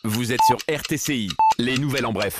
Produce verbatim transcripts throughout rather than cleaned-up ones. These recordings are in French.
Vous êtes sur R T C I, les nouvelles en bref.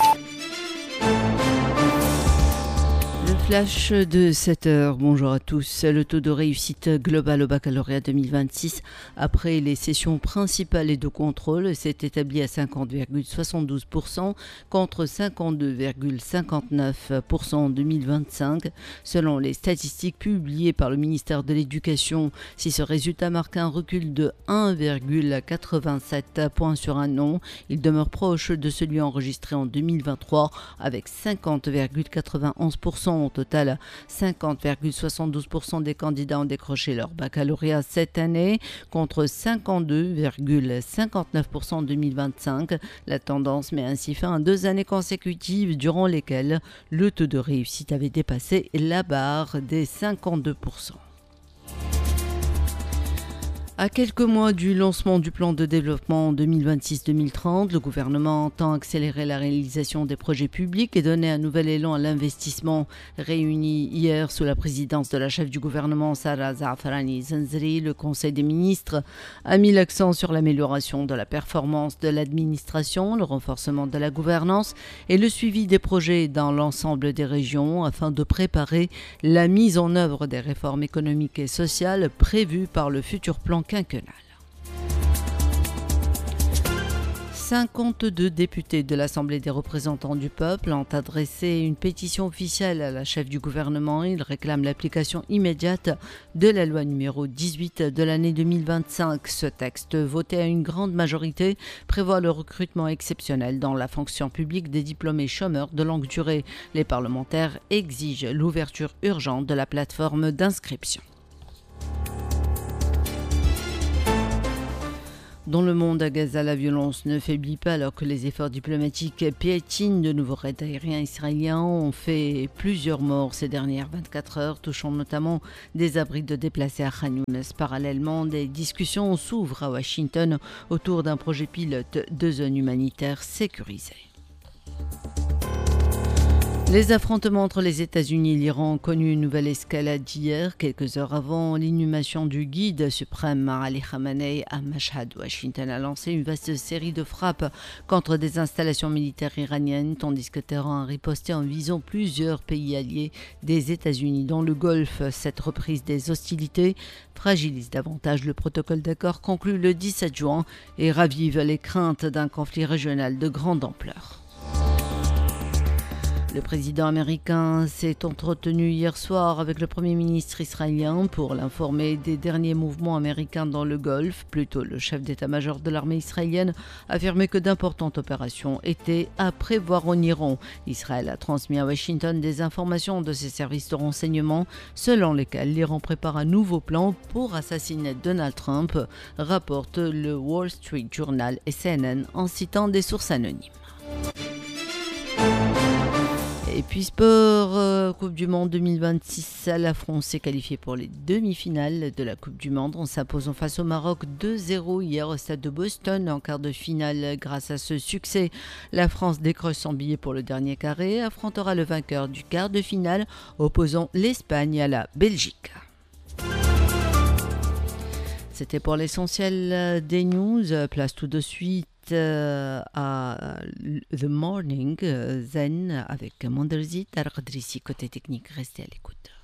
Le flash de sept heures, bonjour à tous. Le taux de réussite global au baccalauréat deux mille vingt-six après les sessions principales et de contrôle s'est établi à cinquante virgule soixante-douze pour cent contre cinquante-deux virgule cinquante-neuf pour cent en deux mille vingt-cinq. Selon les statistiques publiées par le ministère de l'Éducation, si ce résultat marque un recul de un virgule quatre-vingt-sept points sur un an, il demeure proche de celui enregistré en deux mille vingt-trois avec cinquante virgule quatre-vingt-onze pour cent. Au total, cinquante virgule soixante-douze pour cent des candidats ont décroché leur baccalauréat cette année contre cinquante-deux virgule cinquante-neuf pour cent en deux mille vingt-cinq. La tendance met ainsi fin à deux années consécutives durant lesquelles le taux de réussite avait dépassé la barre des cinquante-deux pour cent. À quelques mois du lancement du plan de développement deux mille vingt-six deux mille trente, le gouvernement entend accélérer la réalisation des projets publics et donner un nouvel élan à l'investissement. Réuni hier sous la présidence de la chef du gouvernement Sarah Zafarani Zanzri, le Conseil des ministres a mis l'accent sur l'amélioration de la performance de l'administration, le renforcement de la gouvernance et le suivi des projets dans l'ensemble des régions afin de préparer la mise en œuvre des réformes économiques et sociales prévues par le futur plan quinquennal. cinquante-deux députés de l'Assemblée des représentants du peuple ont adressé une pétition officielle à la chef du gouvernement. Ils réclament l'application immédiate de la loi numéro dix-huit de l'année deux mille vingt-cinq. Ce texte, voté à une grande majorité, prévoit le recrutement exceptionnel dans la fonction publique des diplômés chômeurs de longue durée. Les parlementaires exigent l'ouverture urgente de la plateforme d'inscription. Dans le monde, à Gaza, la violence ne faiblit pas alors que les efforts diplomatiques piétinent. De nouveaux raids aériens israéliens ont fait plusieurs morts ces dernières vingt-quatre heures, touchant notamment des abris de déplacés à Khan Younes. Parallèlement, des discussions s'ouvrent à Washington autour d'un projet pilote de zone humanitaire sécurisée. Les affrontements entre les États-Unis et l'Iran ont connu une nouvelle escalade hier, quelques heures avant l'inhumation du guide suprême Ali Khamenei à Mashhad. Washington a lancé une vaste série de frappes contre des installations militaires iraniennes, tandis que Téhéran a riposté en visant plusieurs pays alliés des États-Unis dans le Golfe. Cette reprise des hostilités fragilise davantage le protocole d'accord conclu le dix-sept juin et ravive les craintes d'un conflit régional de grande ampleur. Le président américain s'est entretenu hier soir avec le Premier ministre israélien pour l'informer des derniers mouvements américains dans le Golfe. Plus tôt, le chef d'état-major de l'armée israélienne a affirmé que d'importantes opérations étaient à prévoir en Iran. Israël a transmis à Washington des informations de ses services de renseignement selon lesquelles l'Iran prépare un nouveau plan pour assassiner Donald Trump, rapporte le Wall Street Journal et C N N en citant des sources anonymes. Et puis sport, euh, Coupe du Monde deux mille vingt-six, la France s'est qualifiée pour les demi-finales de la Coupe du Monde en s'imposant face au Maroc deux zéro hier au stade de Boston en quart de finale. Grâce à ce succès, la France décroche son billet pour le dernier carré et affrontera le vainqueur du quart de finale opposant l'Espagne à la Belgique. C'était pour l'essentiel des news. Place tout de suite à The Morning Zen avec Manderzi Tarqadrissi côté technique. Restez à l'écoute.